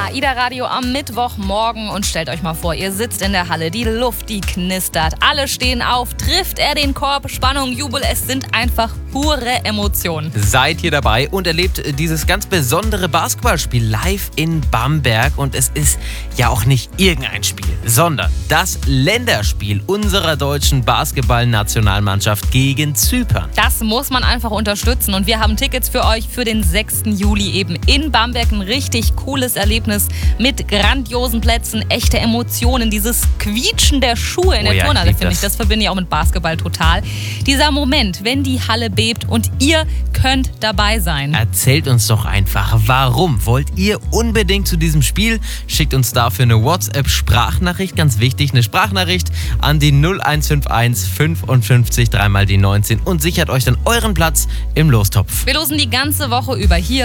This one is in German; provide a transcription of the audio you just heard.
AIDA Radio am Mittwochmorgen und stellt euch mal vor, ihr sitzt in der Halle, die Luft, die knistert, alle stehen auf, trifft er den Korb, Spannung, Jubel, es sind einfach pure Emotionen. Seid ihr dabei und erlebt dieses ganz besondere Basketballspiel live in Bamberg und es ist ja auch nicht irgendein Spiel, sondern das Länderspiel unserer deutschen Basketballnationalmannschaft gegen Zypern. Das muss man einfach unterstützen und wir haben Tickets für euch für den 6. Juli eben in Bamberg. Ein richtig cooles Erlebnis mit grandiosen Plätzen, echte Emotionen, dieses Quietschen der Schuhe in der Turnhalle, finde ich, das verbinde ich auch mit Basketball total. Dieser Moment, wenn die Halle bebt und ihr könnt dabei sein. Erzählt uns doch einfach, warum wollt ihr unbedingt zu diesem Spiel? Schickt uns dafür eine WhatsApp-Sprachnachricht, ganz wichtig, eine Sprachnachricht an die 0151 55 3 mal die 19 und sichert euch dann euren Platz im Lostopf. Wir losen die ganze Woche über hier